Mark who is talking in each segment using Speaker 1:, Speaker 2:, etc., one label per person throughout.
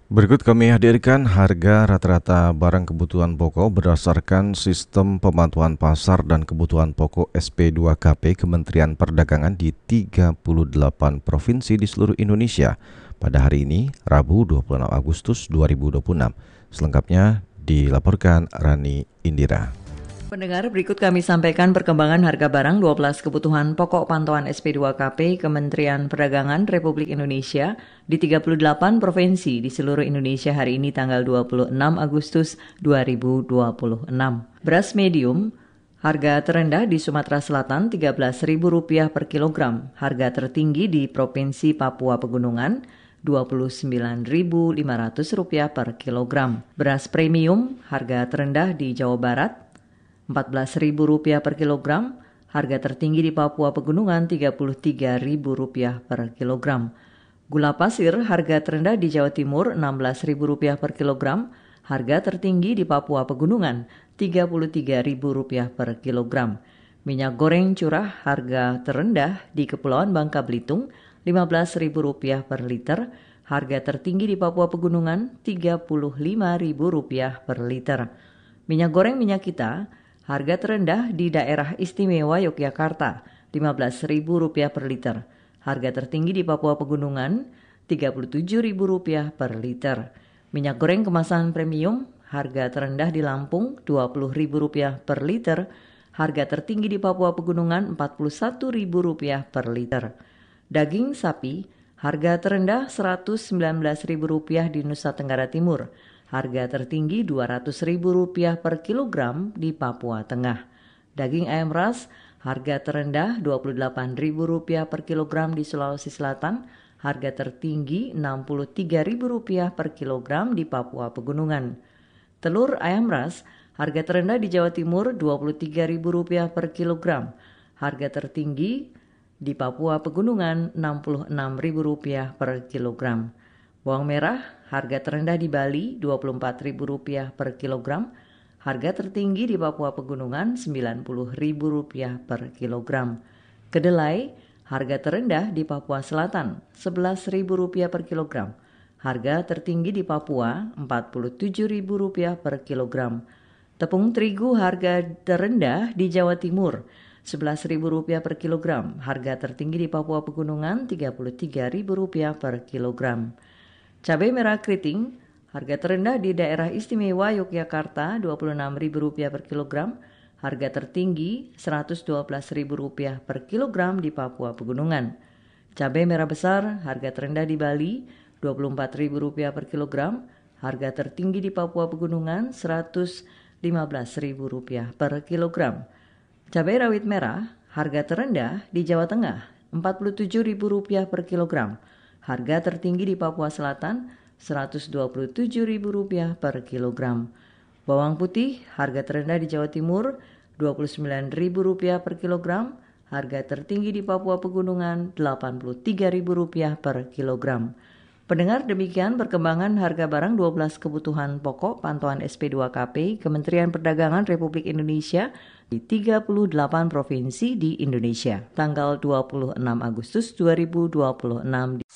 Speaker 1: Berikut kami hadirkan harga rata-rata barang kebutuhan pokok berdasarkan sistem pemantauan pasar dan kebutuhan pokok SP2KP Kementerian Perdagangan di 38 provinsi di seluruh Indonesia pada hari ini, Rabu 26 Agustus 2026. Selengkapnya dilaporkan Rani Indira.
Speaker 2: Pendengar, berikut kami sampaikan perkembangan harga barang 12 kebutuhan pokok pantauan SP2KP Kementerian Perdagangan Republik Indonesia di 38 provinsi di seluruh Indonesia hari ini tanggal 26 Agustus 2026. Beras medium, harga terendah di Sumatera Selatan Rp13.000 per kilogram, harga tertinggi di Provinsi Papua Pegunungan Rp29.500 per kilogram. Beras premium, harga terendah di Jawa Barat Rp14.000 per kilogram, harga tertinggi di Papua Pegunungan Rp33.000 per kilogram. Gula pasir, harga terendah di Jawa Timur Rp16.000 per kilogram, harga tertinggi di Papua Pegunungan Rp33.000 per kilogram. Minyak goreng curah, harga terendah di Kepulauan Bangka Belitung Rp15.000 per liter, harga tertinggi di Papua Pegunungan Rp35.000 per liter. Minyak goreng minyak kita, harga terendah di daerah istimewa Yogyakarta, Rp15.000 per liter. Harga tertinggi di Papua Pegunungan, Rp37.000 per liter. Minyak goreng kemasan premium, harga terendah di Lampung, Rp20.000 per liter. Harga tertinggi di Papua Pegunungan, Rp41.000 per liter. Daging sapi, harga terendah Rp119.000 di Nusa Tenggara Timur. Harga tertinggi Rp200.000 per kilogram di Papua Tengah. Daging ayam ras, harga terendah Rp28.000 per kilogram di Sulawesi Selatan. Harga tertinggi Rp63.000 per kilogram di Papua Pegunungan. Telur ayam ras, harga terendah di Jawa Timur Rp23.000 per kilogram. Harga tertinggi di Papua Pegunungan Rp66.000 per kilogram. Bawang merah, harga terendah di Bali Rp24.000 per kilogram. Harga tertinggi di Papua Pegunungan Rp90.000 per kilogram. Kedelai, harga terendah di Papua Selatan Rp11.000 per kilogram. Harga tertinggi di Papua Rp47.000 per kilogram. Tepung terigu, harga terendah di Jawa Timur Rp11.000 per kilogram. Harga tertinggi di Papua Pegunungan Rp33.000 per kilogram. Cabai merah keriting, harga terendah di daerah istimewa Yogyakarta Rp26.000 per kilogram. Harga tertinggi Rp112.000 per kilogram di Papua Pegunungan. Cabai merah besar, harga terendah di Bali Rp24.000 per kilogram. Harga tertinggi di Papua Pegunungan Rp115.000 per kilogram. Cabai rawit merah, harga terendah di Jawa Tengah Rp47.000 per kilogram. Harga tertinggi di Papua Selatan Rp127.000 per kilogram. Bawang putih, harga terendah di Jawa Timur Rp29.000 per kilogram. Harga tertinggi di Papua Pegunungan Rp83.000 per kilogram. Pendengar, demikian perkembangan harga barang 12 kebutuhan pokok pantauan SP2KP Kementerian Perdagangan Republik Indonesia di 38 provinsi di Indonesia. Tanggal 26 Agustus 2026.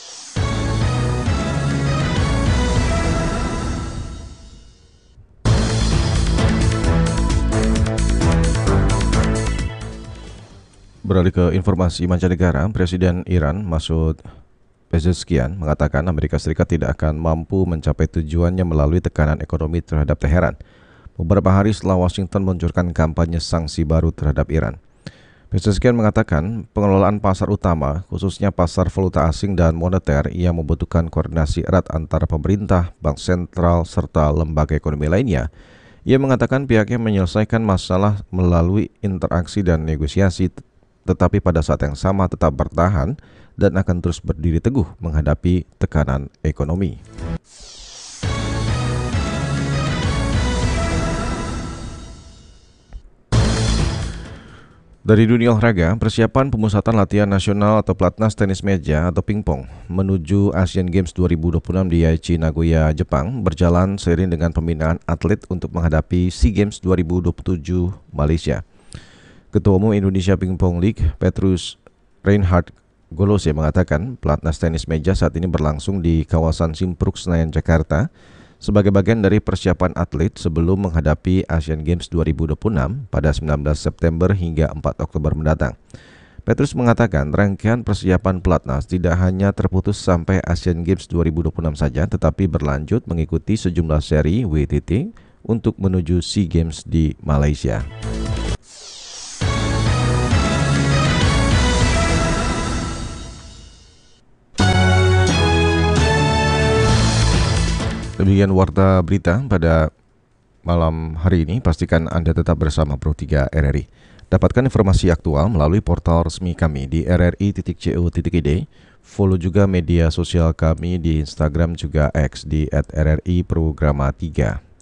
Speaker 1: Beralih ke informasi mancanegara, Presiden Iran Masoud Pezeshkian mengatakan Amerika Serikat tidak akan mampu mencapai tujuannya melalui tekanan ekonomi terhadap Teheran. Beberapa hari setelah Washington meluncurkan kampanye sanksi baru terhadap Iran. Pezeshkian mengatakan pengelolaan pasar utama, khususnya pasar valuta asing dan moneter, yang membutuhkan koordinasi erat antara pemerintah, bank sentral, serta lembaga ekonomi lainnya. Ia mengatakan pihaknya menyelesaikan masalah melalui interaksi dan negosiasi, tetapi pada saat yang sama tetap bertahan dan akan terus berdiri teguh menghadapi tekanan ekonomi. Dari dunia olahraga, persiapan pemusatan latihan nasional atau Platnas tenis meja atau pingpong menuju Asian Games 2026 di Aichi, Nagoya, Jepang berjalan seiring dengan pembinaan atlet untuk menghadapi SEA Games 2027 Malaysia. Ketua Umum Indonesia Pingpong League, Petrus Reinhard Golose mengatakan pelatnas tenis meja saat ini berlangsung di kawasan Simpruk, Senayan, Jakarta sebagai bagian dari persiapan atlet sebelum menghadapi Asian Games 2026 pada 19 September hingga 4 Oktober mendatang. Petrus mengatakan rangkaian persiapan pelatnas tidak hanya terputus sampai Asian Games 2026 saja, tetapi berlanjut mengikuti sejumlah seri WTT untuk menuju SEA Games di Malaysia. Demikian warta berita pada malam hari ini. Pastikan Anda tetap bersama Pro3 RRI. Dapatkan informasi aktual melalui portal resmi kami di rri.co.id. Follow juga media sosial kami di Instagram juga X di @RRI Programa 3.